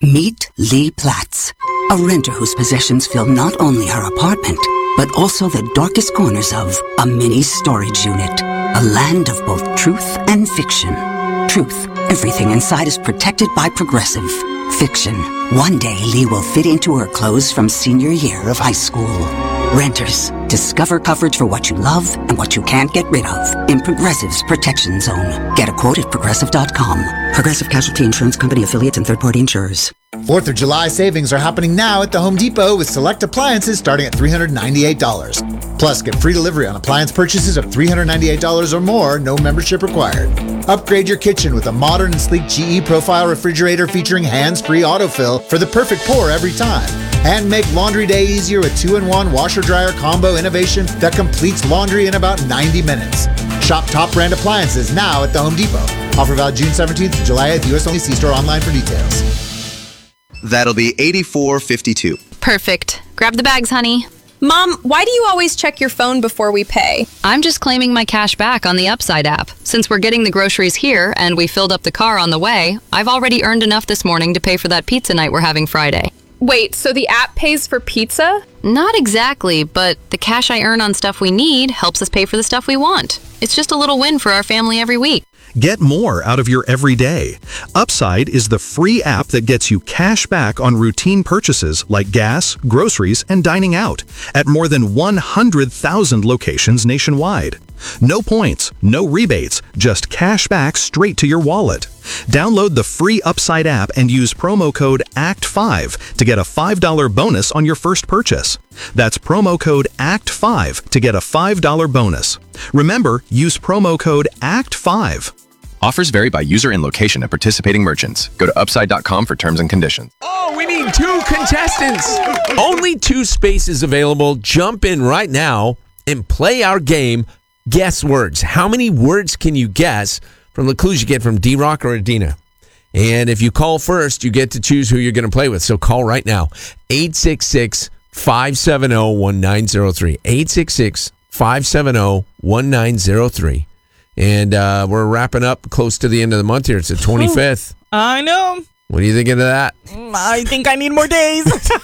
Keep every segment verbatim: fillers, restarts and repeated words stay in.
Meet Lee Platts, a renter whose possessions fill not only her apartment, but also the darkest corners of a mini storage unit. A land of both truth and fiction. Truth, everything inside is protected by Progressive. Fiction, one day Lee will fit into her clothes from senior year of high school. Renters, discover coverage for what you love and what you can't get rid of in Progressive's Protection Zone. Get a quote at Progressive dot com. Progressive Casualty Insurance Company affiliates and third-party insurers. fourth of July savings are happening now at the Home Depot with select appliances starting at three hundred ninety-eight dollars. Plus, get free delivery on appliance purchases of three hundred ninety-eight dollars or more, no membership required. Upgrade your kitchen with a modern and sleek G E Profile refrigerator featuring hands-free autofill for the perfect pour every time. And make laundry day easier with two in one washer-dryer combo innovation that completes laundry in about ninety minutes. Shop top brand appliances now at the Home Depot. Offer valid June seventeenth to July eighth. U S only. See store online for details. That'll be eighty-four fifty-two. Perfect. Grab the bags, honey. Mom, why do you always check your phone before we pay? I'm just claiming my cash back on the Upside app. Since we're getting the groceries here and we filled up the car on the way, I've already earned enough this morning to pay for that pizza night we're having Friday. Wait, so the app pays for pizza? Not exactly, but the cash I earn on stuff we need helps us pay for the stuff we want. It's just a little win for our family every week. Get more out of your everyday. Upside is the free app that gets you cash back on routine purchases like gas, groceries, and dining out at more than one hundred thousand locations nationwide. No points, no rebates, just cash back straight to your wallet. Download the free Upside app and use promo code A C T five to get a five dollars bonus on your first purchase. That's promo code A C T five to get a five dollars bonus. Remember, use promo code A C T five. Offers vary by user and location at participating merchants. Go to upside dot com for terms and conditions. Oh, we need two contestants. Only two spaces available. Jump in right now and play our game, Guess Words. How many words can you guess from the clues you get from D-Rock or Adina? And if you call first, you get to choose who you're going to play with. So call right now. eight six six, five seven zero, one nine zero three. eight six six, five seven zero, one nine zero three. And uh, we're wrapping up close to the end of the month here. It's the twenty-fifth. I know. What do you think of that? I think I need more days.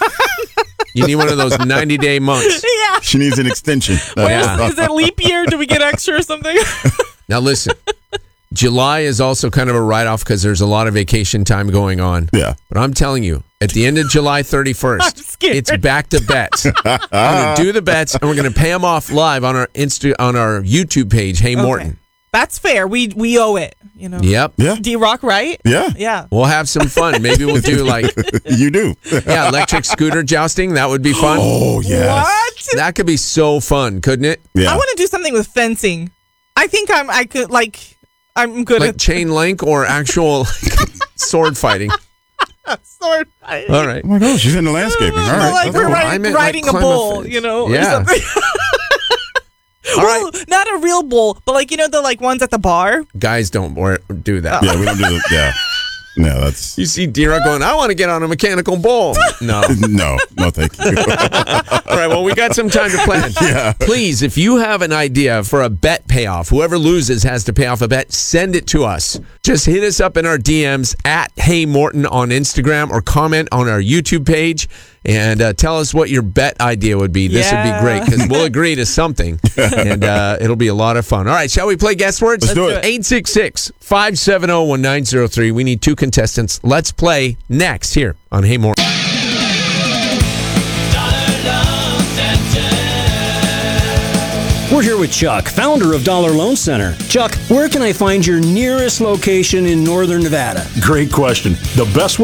You need one of those ninety-day months. Yeah. She needs an extension. Wait, yeah. Is it leap year? Do we get extra or something? Now listen, July is also kind of a write-off because there's a lot of vacation time going on. Yeah. But I'm telling you, at the end of July thirty-first, it's back to bets. I'm going to do the bets, and we're going to pay them off live on our Insta, on our YouTube page, Hey Morton. Okay. That's fair. We we owe it, you know. Yep. Yeah. D-Rock, right? Yeah. Yeah. We'll have some fun. Maybe we'll do like... You do. Yeah, electric scooter jousting. That would be fun. Oh, yes. What? That could be so fun, couldn't it? Yeah. I want to do something with fencing. I think I'm, I could, like, I'm good like at... chain link or actual like, sword fighting. Sword fighting. All right. Oh, my gosh, she's into landscaping. All right. Like we're cool. riding, I meant, riding like, a bull, fence. you know? Yeah. Or something. All well, right. not a real bull, but like, you know, the like ones at the bar? Guys don't wear, do that. Yeah, we don't do that. Yeah. No, that's... You see D-Rock going, I want to get on a mechanical bull. No. no, no, thank you. All right, well, we got some time to plan. Yeah. Please, if you have an idea for a bet payoff, whoever loses has to pay off a bet, send it to us. Just hit us up in our D Ms at Hey Morton on Instagram or comment on our YouTube page and uh, tell us what your bet idea would be. This Yeah. would be great because we'll agree to something and uh, it'll be a lot of fun. All right, shall we play guess words? Let's do it. eight six six, five seven zero, one nine zero three. We need two contestants. Let's play next here on Hey Morton. We're here with Chuck, founder of Dollar Loan Center. Chuck, where can I find your nearest location in Northern Nevada? Great question. The best